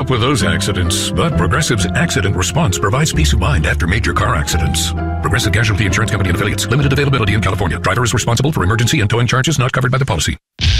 up with those accidents, but Progressive's accident response provides peace of mind after major car accidents. Progressive Casualty Insurance Company and Affiliates. Limited availability in California. Driver is responsible for emergency and towing charges not covered by the policy.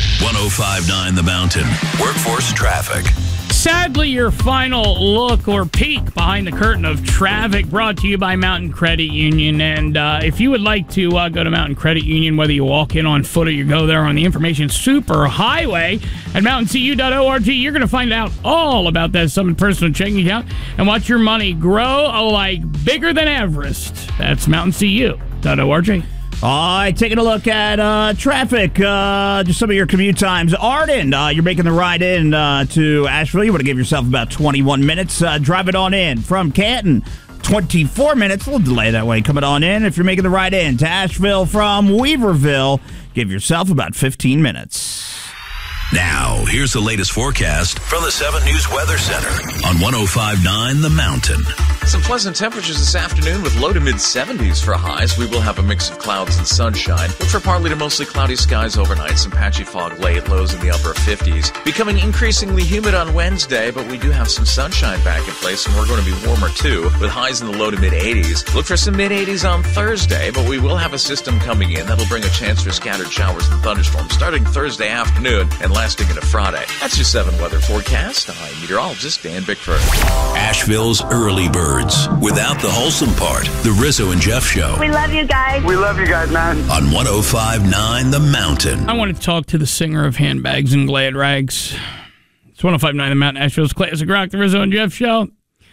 105.9 The Mountain. Workforce traffic. Sadly, your final look or peek behind the curtain of traffic brought to you by Mountain Credit Union. And if you would like to go to Mountain Credit Union, whether you walk in on foot or you go there on the information superhighway at mountaincu.org, you're going to find out all about that Summit personal checking account and watch your money grow like bigger than Everest. That's mountaincu.org. All right, taking a look at traffic, just some of your commute times. Arden, you're making the ride in to Asheville. You want to give yourself about 21 minutes. Drive it on in. From Canton, 24 minutes. A little delay that way coming on in. If you're making the ride in to Asheville from Weaverville, give yourself about 15 minutes. Now, here's the latest forecast from the 7 News Weather Center on 105.9 The Mountain. Some pleasant temperatures this afternoon with low to mid-70s for highs. We will have a mix of clouds and sunshine. Look for partly to mostly cloudy skies overnight. Some patchy fog late, lows in the upper 50s. Becoming increasingly humid on Wednesday, but we do have some sunshine back in place, and we're going to be warmer too, with highs in the low to mid-80s. Look for some mid-80s on Thursday, but we will have a system coming in that'll bring a chance for scattered showers and thunderstorms starting Thursday afternoon and lasting into Friday. That's your 7 weather forecast. I'm meteorologist Dan Bickford. Asheville's early birds. Without the wholesome part, the Rizzo and Jeff Show. We love you guys. We love you guys, man. On 105.9 The Mountain. I want to talk to the singer of Handbags and Glad Rags. It's 105.9 The Mountain, Asheville's classic rock, the Rizzo and Jeff Show.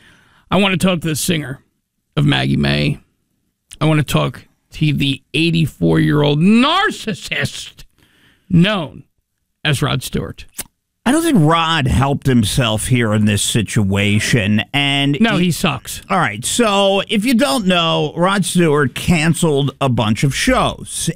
I want to talk to the singer of Maggie May. I want to talk to the 84-year-old narcissist known as Rod Stewart. I don't think Rod helped himself here in this situation. And no, he sucks. All right, so if you don't know, Rod Stewart canceled a bunch of shows,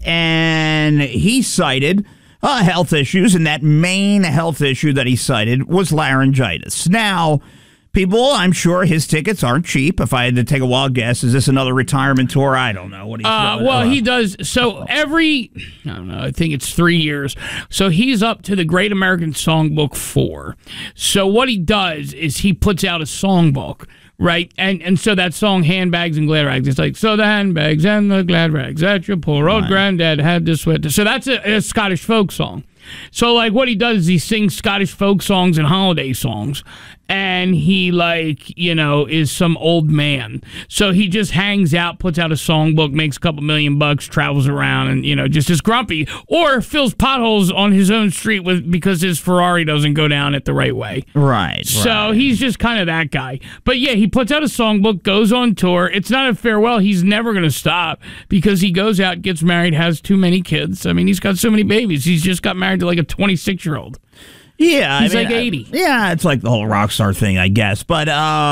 and he cited health issues, and that main health issue that he cited was laryngitis. Now, people, I'm sure his tickets aren't cheap. If I had to take a wild guess, is this another retirement tour? I don't know. What he's well, he does. So I don't know, I think it's 3 years. So he's up to the Great American Songbook 4. So what he does is he puts out a songbook, right? And so that song, Handbags and Glad Rags, it's like, so the handbags and the glad rags that your poor old granddad had to sweat. So that's a Scottish folk song. So, like, what he does is he sings Scottish folk songs and holiday songs, and he, like, you know, is some old man. So he just hangs out, puts out a songbook, makes a couple $1 million, travels around, and, you know, just is grumpy, or fills potholes on his own street because his Ferrari doesn't go down it the right way. Right. So he's just kind of that guy. But, yeah, he puts out a songbook, goes on tour. It's not a farewell. He's never going to stop because he goes out, gets married, has too many kids. I mean, he's got so many babies. He's just got married to like a 26-year-old. Yeah, he's like 80. Yeah, it's like the whole rock star thing, I guess. But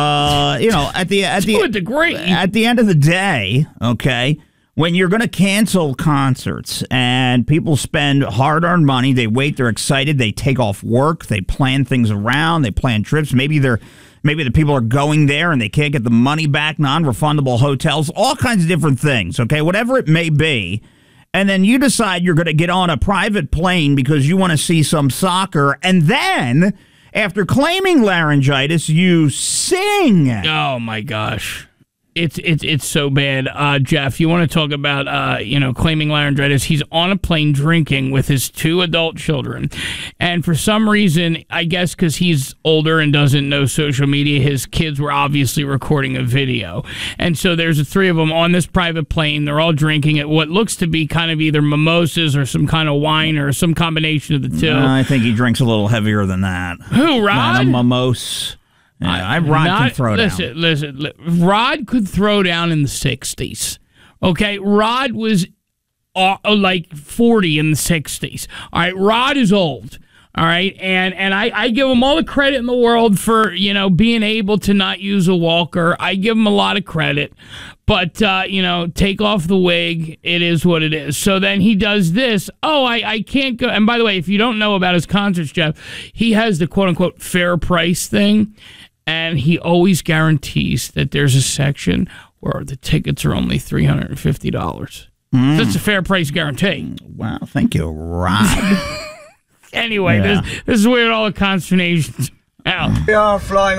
you know, at the end of the day, okay, when you're going to cancel concerts and people spend hard-earned money, they wait, they're excited, they take off work, they plan things around, they plan trips. Maybe the people are going there and they can't get the money back, non-refundable hotels, all kinds of different things. Okay, whatever it may be. And then you decide you're going to get on a private plane because you want to see some soccer. And then, after claiming laryngitis, you sing. Oh, my gosh. It's so bad. Jeff, you want to talk about, claiming laryngitis? He's on a plane drinking with his 2 adult children. And for some reason, I guess because he's older and doesn't know social media, his kids were obviously recording a video. And so there's the 3 of them on this private plane. They're all drinking at what looks to be kind of either mimosas or some kind of wine or some combination of the two. I think he drinks a little heavier than that. Who, Rod? Not a mimosa. Yeah, Rod can throw down. Listen, Rod could throw down in the 60s. Okay, Rod was like 40 in the 60s. All right, Rod is old. All right, and I give him all the credit in the world for, being able to not use a walker. I give him a lot of credit. But, take off the wig. It is what it is. So then he does this. Oh, I can't go. And by the way, if you don't know about his concerts, Jeff, he has the quote-unquote fair price thing. And he always guarantees that there's a section where the tickets are only $350. So that's a fair price guarantee. Wow, thank you, Rod. Anyway, this is where all the consternation's out. We are flying